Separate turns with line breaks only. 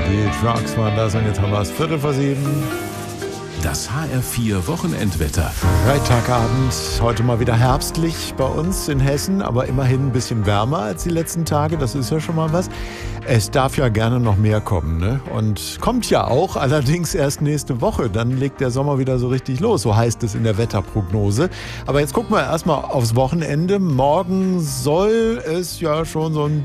Die Trucks waren das und jetzt haben wir es 6:45.
Das HR4 Wochenendwetter.
Freitagabend, heute mal wieder herbstlich bei uns in Hessen, aber immerhin ein bisschen wärmer als die letzten Tage, das ist ja schon mal was. Es darf ja gerne noch mehr kommen, ne? Und kommt ja auch, allerdings erst nächste Woche, dann legt der Sommer wieder so richtig los, so heißt es in der Wetterprognose. Aber jetzt gucken wir erstmal aufs Wochenende. Morgen soll es ja schon so ein